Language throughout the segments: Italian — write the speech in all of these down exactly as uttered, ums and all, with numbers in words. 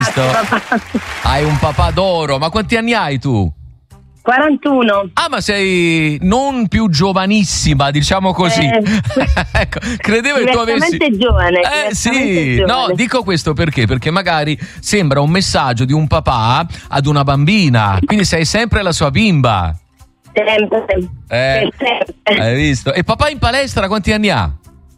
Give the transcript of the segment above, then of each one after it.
Hai un papà d'oro, ma quanti anni hai tu? quarantuno. Ah, ma sei non più giovanissima, diciamo così. Eh, ecco, credevo che tu avessi. giovane. Eh sì, giovane. No, dico questo perché? Perché magari sembra un messaggio di un papà ad una bambina, quindi sei sempre la sua bimba. Sempre. Eh, sempre. Hai visto? E papà in palestra quanti anni ha?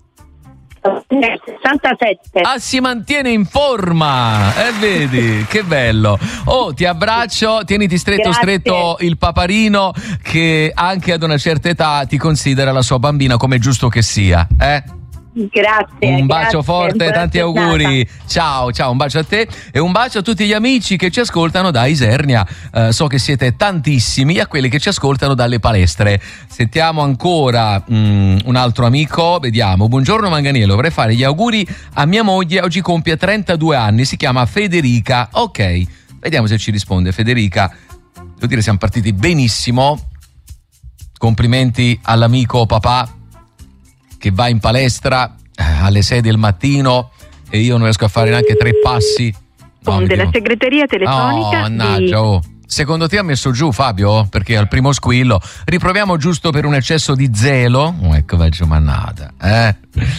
sessantasette. Ah, si mantiene in forma, eh, vedi, che bello. Oh, ti abbraccio, tieniti stretto. Grazie. Stretto il paparino che anche ad una certa età ti considera la sua bambina, come è giusto che sia, eh? Grazie. Un bacio grazie, forte, tanti auguri. Ciao, ciao, un bacio a te e un bacio a tutti gli amici che ci ascoltano da Isernia. Uh, so che siete tantissimi, a quelli che ci ascoltano dalle palestre. Sentiamo ancora um, un altro amico, vediamo. Buongiorno Manganiello, vorrei fare gli auguri a mia moglie, oggi compie trentadue anni, si chiama Federica. Ok, vediamo se ci risponde Federica. Devo dire, siamo partiti benissimo. Complimenti all'amico papà che va in palestra eh, alle sei del mattino e io non riesco a fare neanche tre passi. No, della segreteria telefonica. Oh, mannaggia, di... oh. Secondo te ha messo giù Fabio? Perché al primo squillo riproviamo giusto per un eccesso di zelo. Oh, ecco, vecchio mannata. Eh?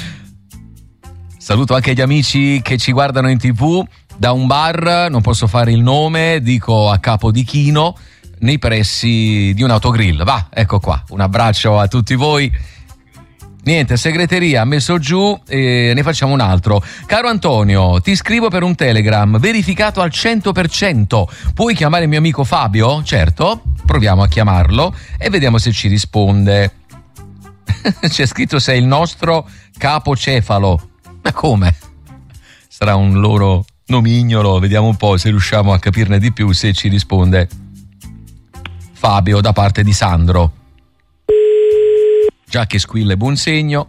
Saluto anche gli amici che ci guardano in tv da un bar, non posso fare il nome, dico a capo di chino, nei pressi di un autogrill. Va, ecco qua. Un abbraccio a tutti voi. Niente, segreteria ha messo giù e ne facciamo un altro. Caro Antonio, ti scrivo per un Telegram verificato al cento per cento. Puoi chiamare il mio amico Fabio? Certo, proviamo a chiamarlo e vediamo se ci risponde. C'è scritto sei il nostro capocefalo. Ma come? Sarà un loro nomignolo, vediamo un po' se riusciamo a capirne di più, se ci risponde Fabio da parte di Sandro. Già che squilla è buon segno.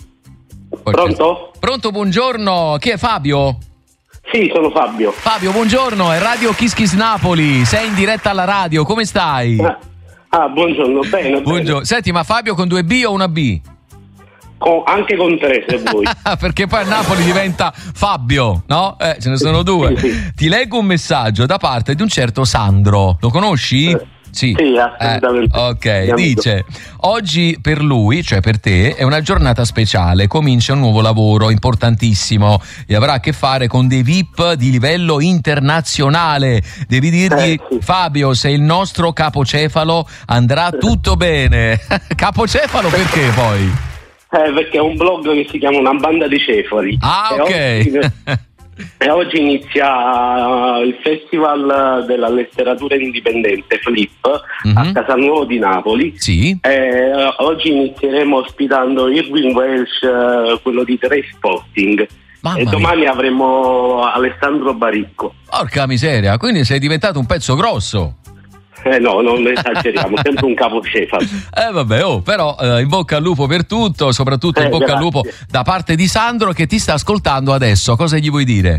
Poi Pronto? C'è... Pronto, buongiorno. Chi è Fabio? Sì, sono Fabio. Fabio, buongiorno, è Radio Kiss Kiss Napoli. Sei in diretta alla radio, come stai? Ah, ah buongiorno, bene, buongiorno. bene. Senti, ma Fabio con due B o una B? Con, anche con tre, se vuoi. Perché poi a Napoli diventa Fabio, no? Eh, ce ne sono due. Sì, sì. Ti leggo un messaggio da parte di un certo Sandro. Lo conosci? Eh. Sì, sì, assolutamente. Eh, ok, dice: oggi per lui, cioè per te, è una giornata speciale, comincia un nuovo lavoro importantissimo e avrà a che fare con dei V I P di livello internazionale. Devi dirgli, eh, sì. Fabio, sei il nostro capocefalo, andrà tutto bene. Capocefalo perché poi? Eh, perché è un blog che si chiama Una banda di cefali. Ah, ok. E oggi, e oggi inizia il Festival della Letteratura Indipendente Flip mm-hmm. a Casanuovo di Napoli. Sì. E oggi inizieremo ospitando Irving Welsh, quello di Trainspotting. Mamma e domani mia. avremo Alessandro Baricco. Porca miseria, quindi sei diventato un pezzo grosso. Eh no, non esageriamo, sempre un capocefalo. Eh vabbè, oh, però eh, in bocca al lupo per tutto, soprattutto eh, in bocca grazie. al lupo da parte di Sandro che ti sta ascoltando adesso. Cosa gli vuoi dire?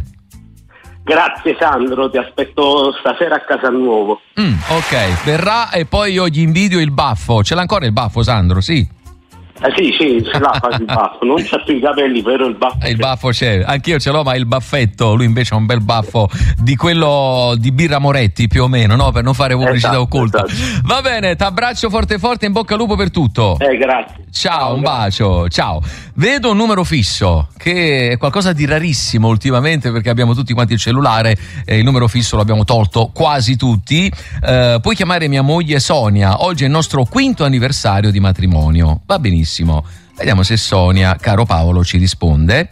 Grazie Sandro, ti aspetto stasera a Casanuovo. Mm, ok, verrà e poi io gli invidio il baffo. Ce l'ha ancora il baffo Sandro, sì? Eh sì, sì, ce l'ha quasi il baffo, non c'ha più i capelli, però il baffo il c'è. baffo c'è, anch'io ce l'ho, ma il baffetto, lui invece ha un bel baffo di quello di Birra Moretti più o meno, no? Per non fare pubblicità esatto, occulta. Esatto. Va bene, t'abbraccio forte forte, in bocca al lupo per tutto. Eh, grazie. Ciao, ciao un grazie. bacio, ciao. Vedo un numero fisso, che è qualcosa di rarissimo ultimamente perché abbiamo tutti quanti il cellulare e il numero fisso l'abbiamo tolto quasi tutti. Eh, puoi chiamare mia moglie Sonia, oggi è il nostro quinto anniversario di matrimonio. Va benissimo. Vediamo se Sonia, caro Paolo, ci risponde.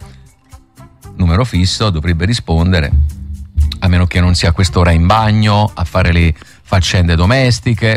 Numero fisso, dovrebbe rispondere, a meno che non sia a quest'ora in bagno a fare le faccende domestiche,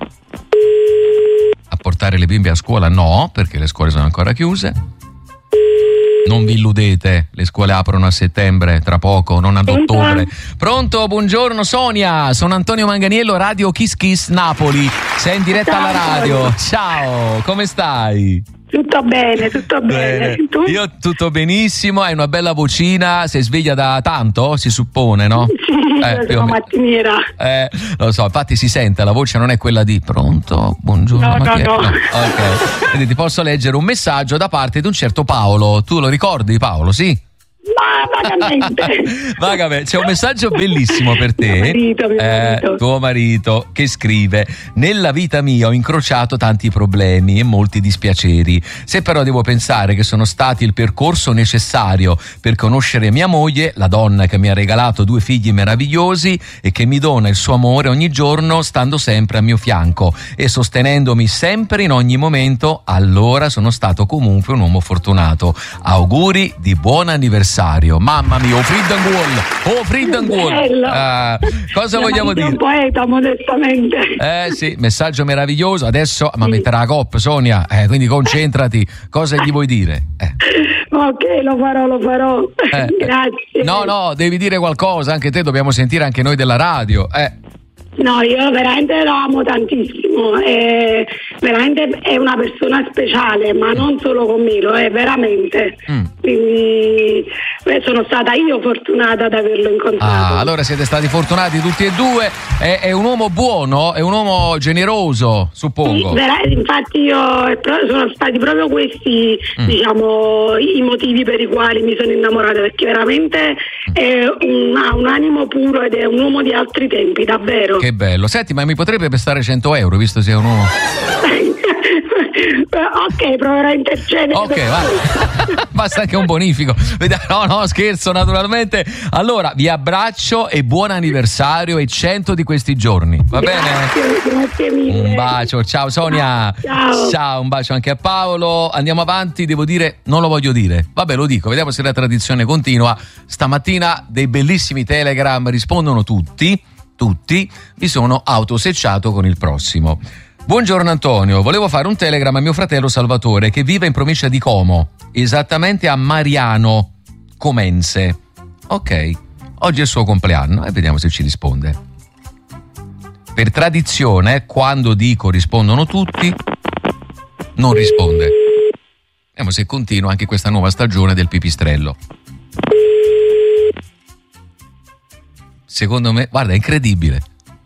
a portare le bimbe a scuola. No, perché le scuole sono ancora chiuse. Non vi illudete, le scuole aprono a settembre, tra poco, non ad ottobre. Pronto, buongiorno Sonia, sono Antonio Manganiello, Radio Kiss Kiss Napoli. Sei in diretta Ciao, alla radio. Ciao, come stai? Tutto bene, tutto bene. bene. Tu? Io tutto benissimo, hai una bella vocina, sei sveglia da tanto, si suppone, no? Sì, eh, sono mattiniera. Eh, lo so, infatti si sente, la voce non è quella di pronto, buongiorno. No, no, no. no. Ok, quindi ti posso leggere un messaggio da parte di un certo Paolo. Tu lo ricordi Paolo, sì? vagamente. Vagamente. C'è un messaggio bellissimo per te. Mio marito, mio marito. Eh, tuo marito che scrive: nella vita mia ho incrociato tanti problemi e molti dispiaceri. Se però devo pensare che sono stati il percorso necessario per conoscere mia moglie, la donna che mi ha regalato due figli meravigliosi e che mi dona il suo amore ogni giorno, stando sempre a mio fianco e sostenendomi sempre in ogni momento, allora sono stato comunque un uomo fortunato. Auguri di buon anniversario. Mamma mia, oh Freedom Wall, oh Freedom Wall. Uh, cosa Mio vogliamo dire? Un poeta, modestamente. Eh sì, messaggio meraviglioso. Adesso sì. Ma metterà la coppa, Sonia, eh, quindi concentrati. Cosa gli vuoi dire? Eh. Ok, lo farò, lo farò. Eh. Grazie. No, no, devi dire qualcosa, anche te, dobbiamo sentire anche noi della radio. Eh. No, io veramente lo amo tantissimo, è, veramente è una persona speciale, ma non solo con me, lo è veramente. Mm. Quindi sono stata io fortunata ad averlo incontrato. Ah, allora siete stati fortunati tutti e due. È, è un uomo buono, è un uomo generoso, suppongo. Sì, vera- infatti io sono stati proprio questi, mm. diciamo, i motivi per i quali mi sono innamorata, perché veramente è un, ha un animo puro ed è un uomo di altri tempi, davvero. Che bello. Senti, ma mi potrebbe prestare cento euro, visto che è un uomo? Ok, proverò a intercedere. Ok, va. Basta anche un bonifico. No, no, scherzo, naturalmente. Allora, vi abbraccio e buon anniversario e cento di questi giorni. Va grazie, bene? Grazie mille. Un bacio, ciao Sonia. Ciao. Ciao, un bacio anche a Paolo. Andiamo avanti, devo dire, non lo voglio dire. Vabbè, lo dico, vediamo se la tradizione continua. Stamattina dei bellissimi telegram rispondono tutti. Tutti, mi sono autosecciato con il prossimo. Buongiorno Antonio, volevo fare un telegram a mio fratello Salvatore che vive in provincia di Como, esattamente a Mariano Comense. Ok, oggi è il suo compleanno e vediamo se ci risponde. Per tradizione, quando dico rispondono tutti, non risponde. Vediamo se continua anche questa nuova stagione del pipistrello. Secondo me, guarda, è incredibile.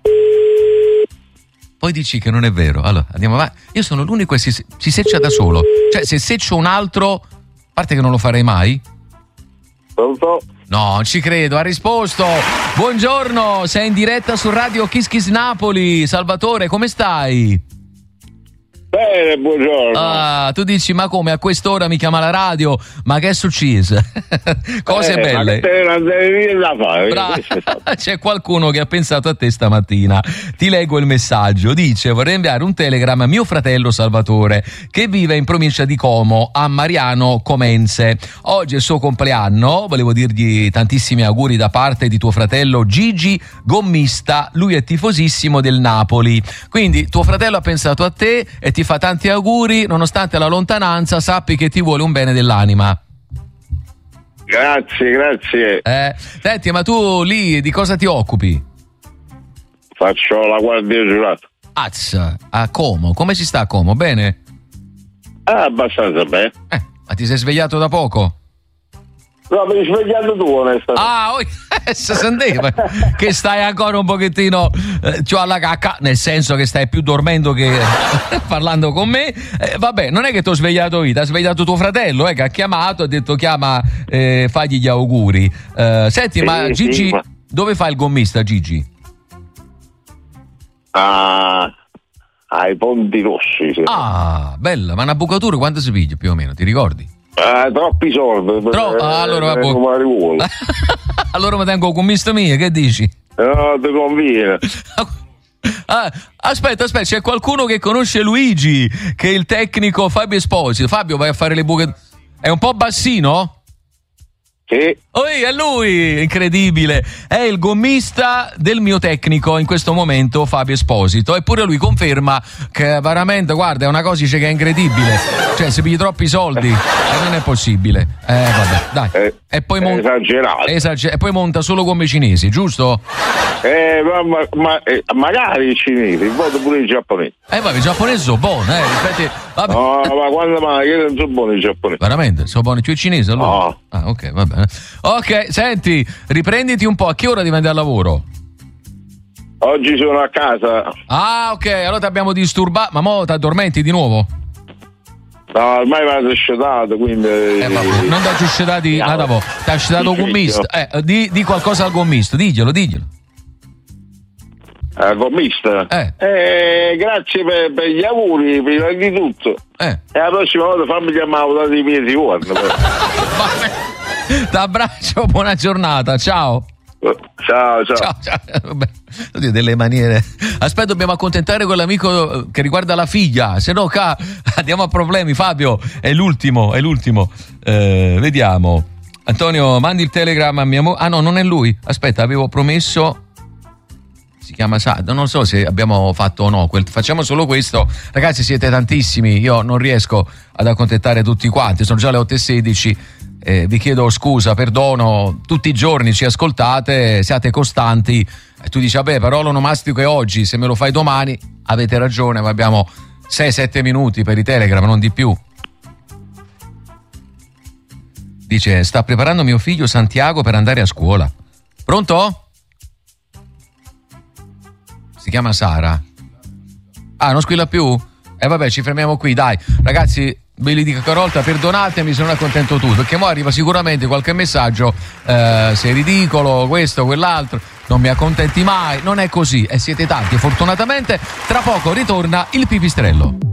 Poi dici che non è vero. Allora, andiamo avanti. Io sono l'unico che si, si seccia da solo. Cioè, se seccio un altro, a parte che non lo farei mai. Pronto? No, non ci credo, ha risposto. Buongiorno, sei in diretta su Radio Kiss Kiss Napoli. Salvatore, come stai? Bene, buongiorno. Ah, tu dici, ma come, a quest'ora mi chiama la radio? Ma che è successo? Cose eh, belle. Ma non devi da fare. Bra- C'è qualcuno che ha pensato a te stamattina. Ti leggo il messaggio. Dice: vorrei inviare un telegram a mio fratello Salvatore che vive in provincia di Como, a Mariano Comense. Oggi è il suo compleanno. Volevo dirgli tantissimi auguri da parte di tuo fratello Gigi Gommista. Lui è tifosissimo del Napoli. Quindi tuo fratello ha pensato a te e ti fa tanti auguri, nonostante la lontananza, sappi che ti vuole un bene dell'anima. Grazie, grazie. Eh, senti, ma tu lì di cosa ti occupi? Faccio la guardia giurata. Azza, a Como, come si sta a Como? Bene? Ah, abbastanza bene. Eh, ma ti sei svegliato da poco? No, mi hai svegliato tu, onestamente. Ah, oh, si sentiva che stai ancora un pochettino eh, cioè alla cacca, nel senso che stai più dormendo che parlando con me. Eh, vabbè, non è che ti ho svegliato io, ti ha svegliato tuo fratello, eh, che ha chiamato, ha detto chiama, eh, fagli gli auguri. Eh, senti, sì, ma Gigi, sì, ma... dove fa il gommista, Gigi? Ah, ai Ponti Rossi. Sì. Ah, bella, ma una bucatura quanto si piglia più o meno, ti ricordi? Eh, troppi soldi. Tro- eh, allora, eh, vabbè. Allora mi tengo commista mia, che dici? No, ti conviene. Ah, aspetta, aspetta, c'è qualcuno che conosce Luigi, che è il tecnico Fabio Esposito. Fabio, vai a fare le buche. È un po' bassino? Sì. Oi, è lui, incredibile. È il gommista del mio tecnico in questo momento, Fabio Esposito. Eppure lui conferma che veramente, guarda, è una cosa che è incredibile. Cioè, se pigli troppi soldi, eh, non è possibile. Eh, vabbè, dai. Eh, e poi monta, esagerato. Esager- e poi monta solo gomme cinesi, giusto? Eh, ma, ma, ma eh, magari i cinesi, vado pure i giapponesi. Eh, vabbè, i giapponesi sono buoni, eh, rispetto. Vabbè. No, ma quando mai? Io non sono buoni i giapponesi. Veramente? Sono buoni più i cinesi allora? No. Ah, ok, va bene. Ok, senti, riprenditi un po', a che ora devi andare al lavoro? Oggi sono a casa. Ah, ok, allora ti abbiamo disturbato, ma mo ti addormenti di nuovo? No, ormai vado scedato, quindi. Eh, vabbè, non ti scedati, no. Nada, ti ha scedato un gommista. Eh, di, di qualcosa al gommista, diglielo, diglielo. Al gommista? Eh. eh grazie per, per gli auguri, prima di tutto. Eh. E la prossima volta fammi chiamare dai miei ricordi. T'abbraccio, buona giornata, ciao. Ciao, ciao. Ciao, ciao. Vabbè, oddio, delle maniere. Aspetta, dobbiamo accontentare quell'amico che riguarda la figlia, se no ca- andiamo a problemi. Fabio, è l'ultimo, è l'ultimo. Eh, vediamo. Antonio, mandi il telegram a mia moglie. Ah no, non è lui. Aspetta, avevo promesso. Si chiama Sado, non so se abbiamo fatto o no. Quel... Facciamo solo questo. Ragazzi, siete tantissimi, io non riesco ad accontentare tutti quanti. Sono già le otto e sedici. Eh, vi chiedo scusa, perdono, tutti i giorni ci ascoltate, siate costanti. E tu dici, vabbè, però l'onomastico è oggi, se me lo fai domani, avete ragione, ma abbiamo sei sette minuti per i Telegram, non di più. Dice, sta preparando mio figlio Santiago per andare a scuola. Pronto? Si chiama Sara. Ah, non squilla più? E eh, vabbè, ci fermiamo qui, dai. Ragazzi, ve li dico ancora una volta, perdonatemi se non accontento tutto, perché mo arriva sicuramente qualche messaggio, eh, sei ridicolo, questo, quell'altro, non mi accontenti mai, non è così, e siete tanti, fortunatamente tra poco ritorna il pipistrello.